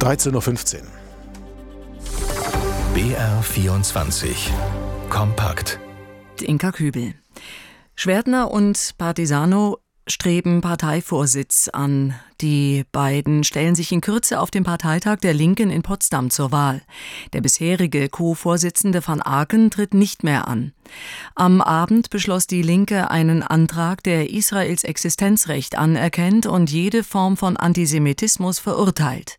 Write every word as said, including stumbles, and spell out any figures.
dreizehn Uhr fünfzehn. B R vierundzwanzig kompakt. Inka Kübel. Schwertner und Partisano streben Parteivorsitz an. Die beiden stellen sich in Kürze auf dem Parteitag der Linken in Potsdam zur Wahl. Der bisherige Co-Vorsitzende van Aken tritt nicht mehr an. Am Abend beschloss die Linke einen Antrag, der Israels Existenzrecht anerkennt und jede Form von Antisemitismus verurteilt.